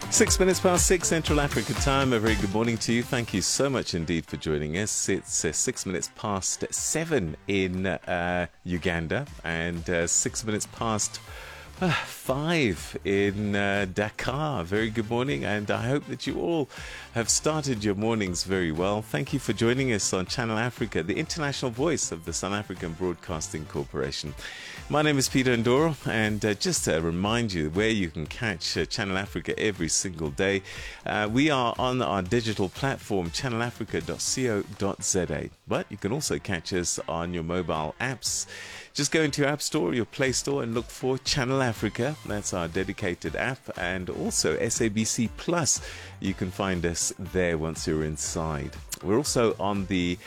6 minutes past 6 Central Africa time. A very good morning to you. Thank you so much indeed for joining us. It's 6 minutes past 7 in Uganda and 6 minutes past 5 in Dakar. Very good morning, and I hope that you all have started your mornings very well. Thank you for joining us on Channel Africa, the international voice of the South African Broadcasting Corporation. My name is Peter Ndoro, and just to remind you where you can catch Channel Africa every single day, we are on our digital platform, channelafrica.co.za, but you can also catch us on your mobile apps. Just go into your App Store or your Play Store and look for Channel Africa. That's our dedicated app. And also SABC Plus. You can find us there once you're inside. We're also on the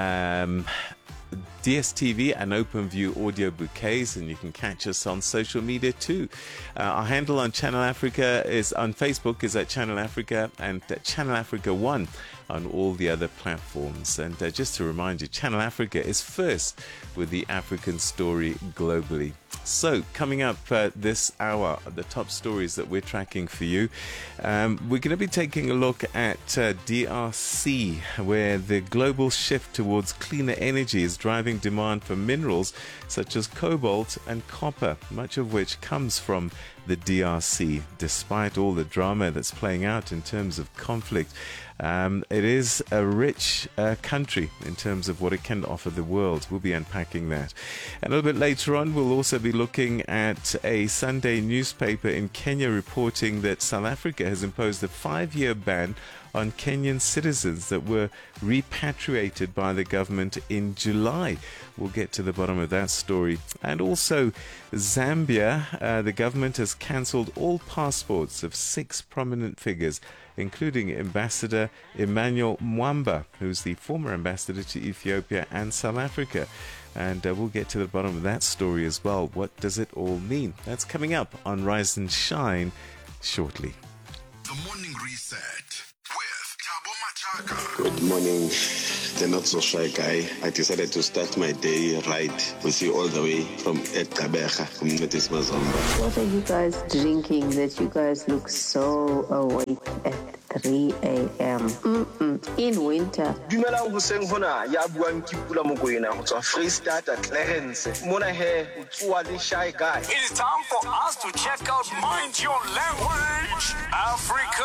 DSTV and OpenView audio bouquets, and you can catch us on social media too. Our handle on Channel Africa is on Facebook is at Channel Africa, and Channel Africa 1 on all the other platforms. And just to remind you, Channel Africa is first with the African story globally. So coming up this hour, the top stories that we're tracking for you. We're going to be taking a look at DRC, where the global shift towards cleaner energy is driving demand for minerals such as cobalt and copper, much of which comes from the DRC. Despite all the drama that's playing out in terms of conflict, it is a rich country in terms of what it can offer the world. We'll be unpacking that. And a little bit later on, we'll also be looking at a Sunday newspaper in Kenya reporting that South Africa has imposed a 5-year ban on Kenyan citizens that were repatriated by the government in July. We'll get to the bottom of that story. And also Zambia, the government has cancelled all passports of 6 prominent figures, including Ambassador Emmanuel Mwamba, who's the former ambassador to Ethiopia and South Africa. And we'll get to the bottom of that story as well. What does it all mean? That's coming up on Rise and Shine shortly. The Morning Reset with Thabo Machaka. Good morning, the not so shy guy. I decided to start my day right with you all the way from Ekabeja, Communities Mazomba. What are you guys drinking that you guys look so awake at 3 a.m. In winter? Dumelang hoseng hona ya buang ke Pula Mokoena go tswa Freestata Clarence. Mona he o tswa le shy guy. It is time for us to check out Mind Your Language Africa.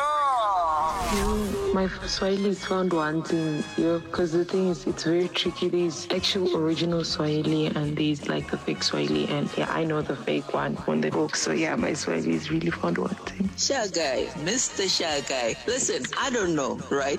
My Swahili is found wanting, because the thing is, it's very tricky. There's actual original Swahili and there's like the fake Swahili, and yeah, I know the fake one on the book. So yeah, my Swahili is really found wanting. Shy guy, Mr. Shy guy. Listen, I don't know, right?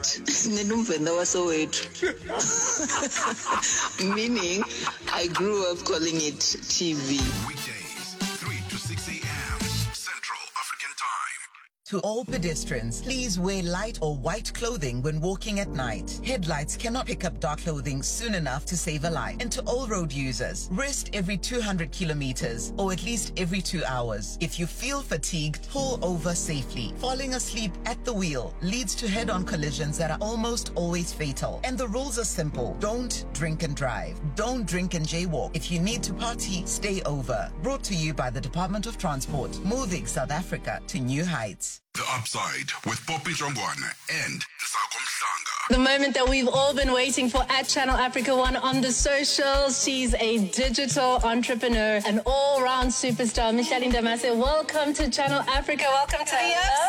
Meaning, I grew up calling it TV. Weekdays, 3 to 6 a.m. Central African Time. To all pedestrians, please wear light or white clothing when walking at night. Headlights cannot pick up dark clothing soon enough to save a life. And to all road users, rest every 200 kilometers or at least every 2 hours. If you feel fatigued, pull over safely. Falling asleep at the wheel leads to head-on collisions that are almost always fatal. And the rules are simple. Don't drink and drive. Don't drink and jaywalk. If you need to party, stay over. Brought to you by the Department of Transport, moving South Africa to new heights. The Upside with Poppy Jongwana and Nsago Mhlanga. The moment that we've all been waiting for at Channel Africa 1 on the socials. She's a digital entrepreneur, an all-round superstar. Micheline Damase, welcome to Channel Africa. Welcome to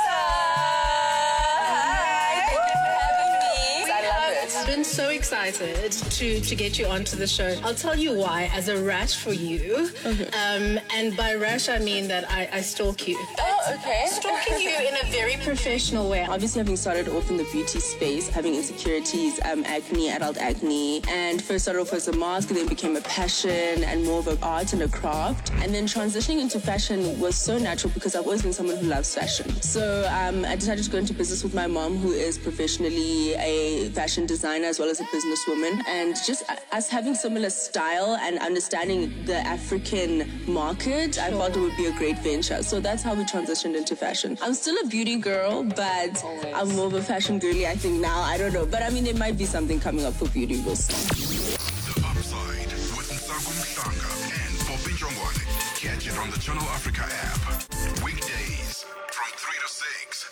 I've been so excited to get you onto the show. I'll tell you why, as a rash for you. And by rash, I mean that I stalk you. Oh, okay. Stalking you in a very professional way. Obviously, having started off in the beauty space, having insecurities, acne, adult acne, and first started off as a mask, then became a passion and more of an art and a craft. And then transitioning into fashion was so natural because I've always been someone who loves fashion. So I decided to go into business with my mom, who is professionally a fashion designer as well as a businesswoman, and just us having similar style and understanding the African market, I felt it would be a great venture. So that's how we transitioned into fashion. I'm still a beauty girl, but I'm more of a fashion girly, I think now. I don't know. But I mean, there might be something coming up for beauty. We'll see. The Upside with Nsago Mhlanga and Poppy Jongwana. Catch it on the Channel Africa app. Weekdays from 3 to 6 Central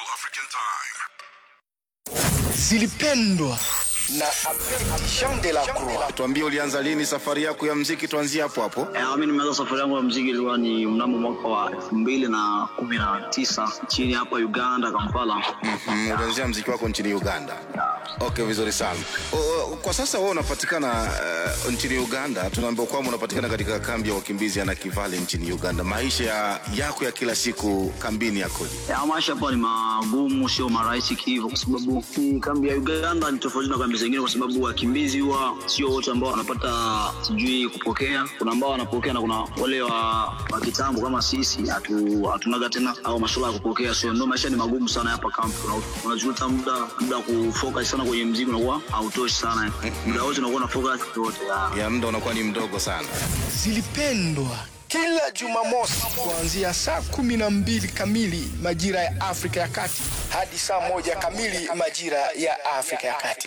Central African Time. Zilipendwa na Jean de la Croix. Tuambie ulianza lini safari yako ya muziki, tuanzie hapo hapo. Mimi nimeanza safari yangu ya muziki ilikuwa ni mnamo mwaka wa 2019 nchini hapa Uganda, Kampala. Ulianzia muziki wako nchini Uganda. Okay, vizuri sana. Kwa sasa wewe unapatikana nchini Uganda. Tunaambiwa kwamba unapatikana katika kambi ya wakimbizi ya Nakivale nchini Uganda. Maisha yako ya kila siku kambini yakoje? Maisha hapa ni magumu, sio marahisi hivyo, kwa sababu kambi ya Uganda ni tofauti na kambi zingine, kwa sababu wakimbizi huwa sio wote ambao wanapata sijui kupokea. Kuna ambao wanapokea na kuna wale wa kitambo kama sisi hatunaga tena au masuala ya kupokea. So ndio maisha ni magumu sana hapa kambi. Unajuta muda kufocus sana kwenye muziki unakuwa hautoshi sana. Muda wote unakuwa na focus yote ya muda unakuwa ni mdogo sana. Zilipendwa kila Jumamosi kuanzia saa 12 kamili majira ya Afrika ya Kati hadi saa 1 kamili majira ya Afrika ya Kati.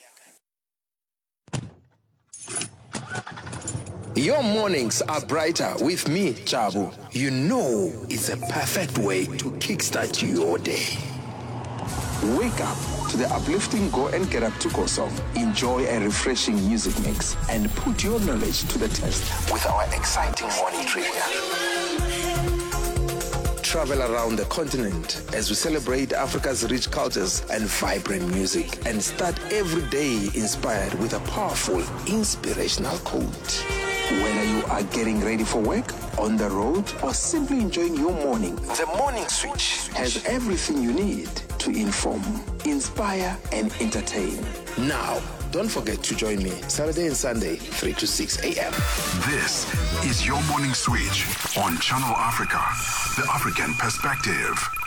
Your mornings are brighter with me, Chabu. You know it's a perfect way to kickstart your day. Wake up to the uplifting Go and Get Up to Go song. Enjoy a refreshing music mix and put your knowledge to the test with our exciting morning trivia. Travel around the continent as we celebrate Africa's rich cultures and vibrant music, and start every day inspired with a powerful, inspirational quote. Whether you are getting ready for work, on the road, or simply enjoying your morning, The Morning Switch has everything you need to inform, inspire, and entertain. Now, don't forget to join me Saturday and Sunday, 3 to 6 a.m. This is your morning switch on Channel Africa, the African perspective.